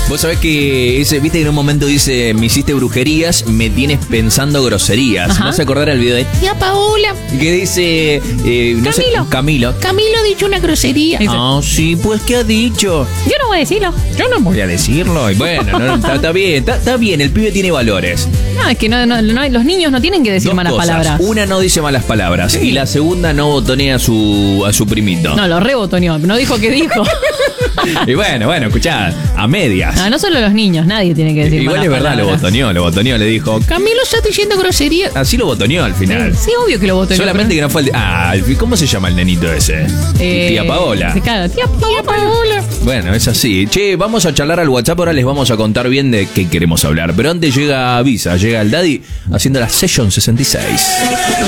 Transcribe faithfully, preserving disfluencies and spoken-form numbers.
Vos sabés que ese, viste que en un momento dice, me hiciste brujerías, me tienes pensando groserías. Ajá. ¿No se acordar el video de Tía Paola, que dice, eh, no sé, Camilo. Camilo? Camilo ha dicho una grosería. Ah, sí, pues ¿qué ha dicho? Yo no voy a decirlo. Yo no voy a decirlo. Y bueno, no, está, está bien, está, está bien, el pibe tiene valores. No, es que no, no, no- los niños no tienen que decir Dos malas cosas. palabras. Una no dice malas palabras y la segunda no botonea a su, a su primito. No, lo rebotoneó, no dijo que dijo. Y bueno, bueno, escuchá, a medias. No, no solo los niños, nadie tiene que decir Igual malas es verdad, lo palabras. botoneó, lo botoneó, le dijo, Camilo está diciendo grosería. así lo botoneó al final. Sí, obvio que lo botoneó. Solamente que no fue el... Ah, ¿cómo se llama el nenito ese? Eh, Tía Paola. Claro, tía Paola. Bueno, es así. Che, vamos a charlar al WhatsApp, ahora les vamos a contar bien de qué queremos hablar. Pero antes llega Visa, llega el Daddy haciendo la Session sesenta y seis.